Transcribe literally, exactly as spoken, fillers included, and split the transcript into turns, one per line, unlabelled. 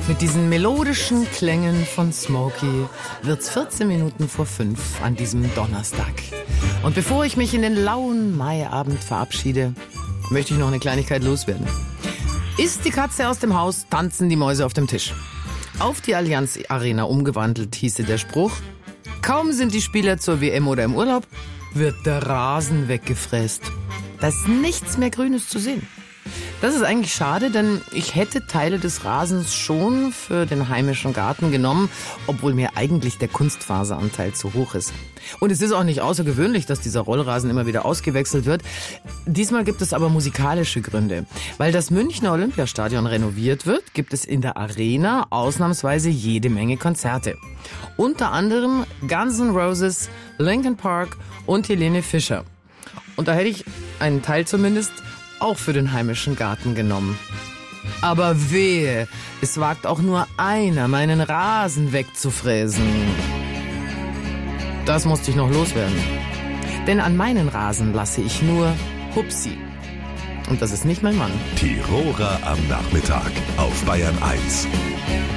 Mit diesen melodischen Klängen von Smokey wird's vierzehn Minuten vor fünf an diesem Donnerstag. Und bevor ich mich in den lauen Maiabend verabschiede, möchte ich noch eine Kleinigkeit loswerden. Ist die Katze aus dem Haus, tanzen die Mäuse auf dem Tisch. Auf die Allianz Arena umgewandelt hieße der Spruch: Kaum sind die Spieler zur W M oder im Urlaub, wird der Rasen weggefräst. Da ist nichts mehr Grünes zu sehen. Das ist eigentlich schade, denn ich hätte Teile des Rasens schon für den heimischen Garten genommen, obwohl mir eigentlich der Kunstfaseranteil zu hoch ist. Und es ist auch nicht außergewöhnlich, dass dieser Rollrasen immer wieder ausgewechselt wird. Diesmal gibt es aber musikalische Gründe. Weil das Münchner Olympiastadion renoviert wird, gibt es in der Arena ausnahmsweise jede Menge Konzerte. Unter anderem Guns N' Roses, Linkin Park und Helene Fischer. Und da hätte ich einen Teil zumindest auch für den heimischen Garten genommen. Aber wehe, es wagt auch nur einer, meinen Rasen wegzufräsen. Das musste ich noch loswerden. Denn an meinen Rasen lasse ich nur Hupsi. Und das ist nicht mein Mann.
Tiroler am Nachmittag auf Bayern eins.